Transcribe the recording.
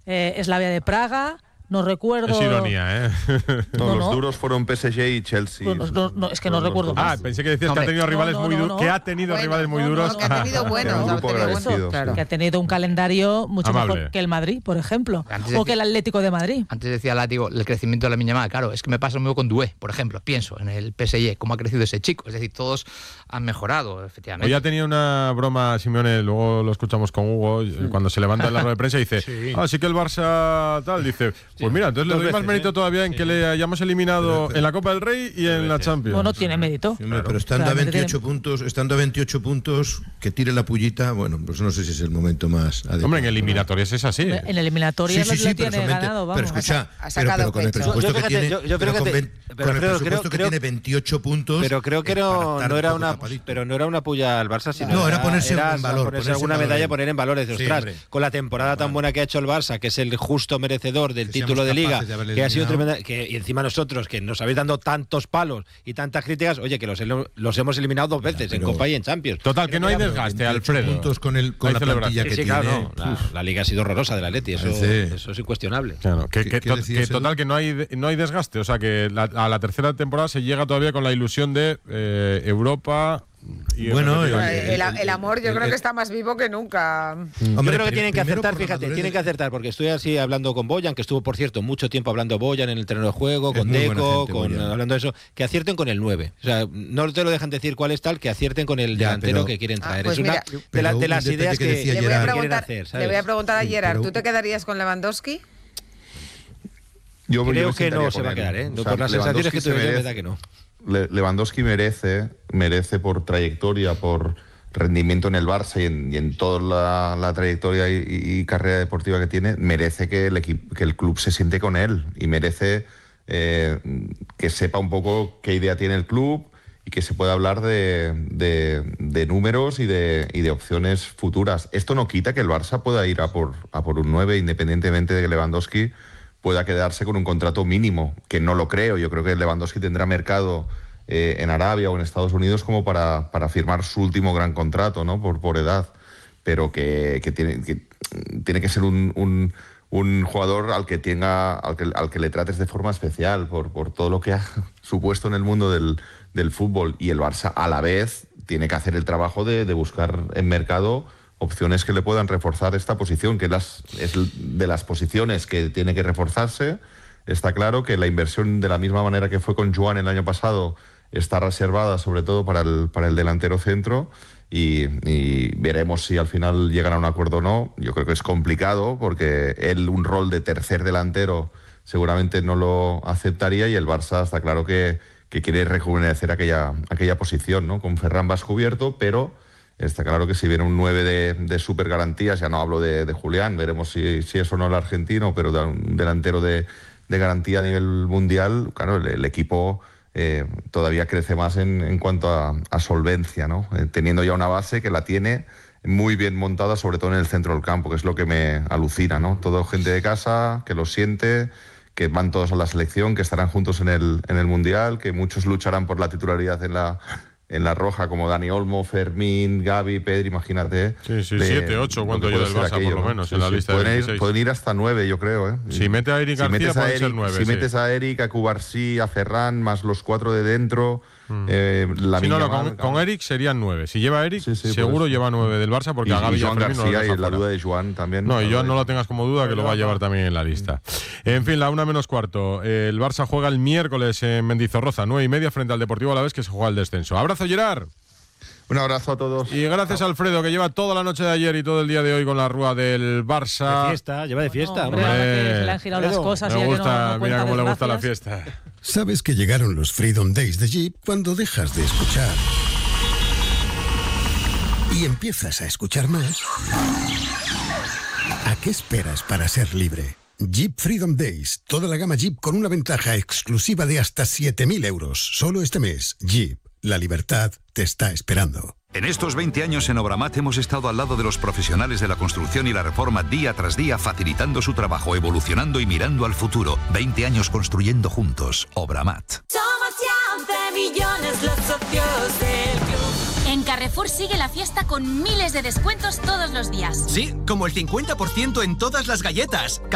Slavia de Praga. No recuerdo. Es ironía, ¿eh? Los duros fueron PSG y Chelsea. No, es que no recuerdo. Pensé que decías que ha tenido rivales muy duros. Que ha tenido rivales muy duros. Que ha tenido buenos. Claro. Que ha tenido un calendario mucho mejor que el Madrid, por ejemplo. O que el Atlético de Madrid. Antes decía Látigo, el crecimiento de la Lamine Yamal. Claro, es que me pasa lo mismo con Doué, por ejemplo. Pienso en el PSG, cómo ha crecido ese chico. Es decir, todos han mejorado, efectivamente. Hoy ha tenido una broma Simeone, luego lo escuchamos con Hugo, cuando se levanta en la rueda de prensa y dice, sí que el Barça tal, dice, pues mira, entonces le doy más mérito todavía en que le hayamos eliminado en la Copa del Rey y en la Champions. Bueno, tiene mérito. Sí, pero estando a 28 puntos, que tire la pullita, bueno, pues no sé si es el momento más adecuado. Hombre, en eliminatorias es así. En eliminatorias lo tiene ganado, vamos. Pero escucha, ha sacado con el presupuesto que tiene, yo creo que tiene 28 puntos. Pero creo que no era una puya al Barça, sino no, era ponerse en valor, ponerse alguna medalla, poner en valores de ostras. Con la temporada tan buena que ha hecho el Barça, que es el justo merecedor del título de Liga, que ha sido tremenda, y encima nosotros, que nos habéis dando tantos palos y tantas críticas, oye, que los hemos eliminado 2 veces, en Copa y en Champions. Total, que no hay desgaste, Alfredo. Puntos con la plantilla que tiene. Claro, la Liga ha sido horrorosa del Atleti, eso es incuestionable. Claro, que total, que no hay desgaste, o sea, que a la tercera temporada se llega todavía con la ilusión de Europa. Y bueno, el amor yo creo que está más vivo que nunca. Yo creo que tienen que acertar, fíjate, tienen que acertar, porque estoy así hablando con Boyan, que estuvo, por cierto, mucho tiempo hablando Boyan en el terreno de juego, con Deco, hablando de eso, que acierten con el 9. O sea, no te lo dejan decir cuál es tal, que acierten con el delantero que quieren traer. Pues es una de las ideas que quieren hacer, ¿sabes? Le voy a preguntar a Gerard, ¿tú te quedarías con Lewandowski? Yo creo que no se va a quedar, ¿eh? Por las sensaciones que tuve, es verdad que no. Lewandowski merece por trayectoria, por rendimiento en el Barça y en toda la trayectoria y carrera deportiva que tiene, merece que el club se siente con él y merece que sepa un poco qué idea tiene el club y que se pueda hablar de números y de opciones futuras. Esto no quita que el Barça pueda ir a por un 9, independientemente de que Lewandowski pueda quedarse con un contrato mínimo, que no lo creo. Yo creo que Lewandowski tendrá mercado en Arabia o en Estados Unidos como para firmar su último gran contrato, ¿no? Por edad, pero que tiene que ser un jugador al que le trates de forma especial por todo lo que ha supuesto en el mundo del fútbol. Y el Barça a la vez tiene que hacer el trabajo de buscar en mercado opciones que le puedan reforzar esta posición, que es de las posiciones que tiene que reforzarse. Está claro que la inversión, de la misma manera que fue con Joan el año pasado, está reservada sobre todo para el delantero centro y veremos si al final llegan a un acuerdo o no. Yo creo que es complicado porque él un rol de tercer delantero seguramente no lo aceptaría y el Barça está claro que quiere rejuvenecer aquella posición, ¿no? Con Ferran vas cubierto, pero está claro que si viene un 9 de super garantías, ya no hablo de Julián, veremos si es o no el argentino, pero un delantero de garantía a nivel mundial, claro, el equipo todavía crece más en cuanto a solvencia, ¿no? Teniendo ya una base que la tiene muy bien montada, sobre todo en el centro del campo, que es lo que me alucina, ¿no? Todo gente de casa, que lo siente, que van todos a la selección, que estarán juntos en el Mundial, que muchos lucharán por la titularidad en la roja, como Dani Olmo, Fermín, Gavi, Pedri, imagínate. Sí, 7, 8, cuánto lleva el Barça, aquello, por lo menos, en la lista de 16. Pueden ir hasta 9, yo creo, ¿eh? Si mete a Eric García, pueden ser 9. Si metes a Eric, a Cubarsí, a Ferran, más los 4 de dentro... con Eric serían 9. Si lleva a Eric, seguro lleva 9 del Barça, porque a Gavi y a Fermín García y la duda de Joan también. No, y Joan no lo tengas como duda, que lo va a llevar también en la lista. En fin, la 1:45. El Barça juega el miércoles en Mendizorroza, 9:30, frente al Deportivo Alavés, que se juega el descenso. Abrazo, Gerard. Un abrazo a todos. Y gracias a Alfredo, que lleva toda la noche de ayer y todo el día de hoy con la rúa del Barça. De fiesta, lleva de fiesta. Hombre, que se le han girado las cosas. Me gusta, mira cómo le gusta la fiesta. ¿Sabes que llegaron los Freedom Days de Jeep cuando dejas de escuchar y empiezas a escuchar más? ¿A qué esperas para ser libre? Jeep Freedom Days, toda la gama Jeep con una ventaja exclusiva de hasta 7.000 euros. Solo este mes, Jeep, la libertad te está esperando. En estos 20 años en Obramat hemos estado al lado de los profesionales de la construcción y la reforma día tras día, facilitando su trabajo, evolucionando y mirando al futuro. 20 años construyendo juntos. Obramat. Somos ya 11 millones los socios del club. En Carrefour sigue la fiesta con miles de descuentos todos los días. Sí, como el 50% en todas las galletas.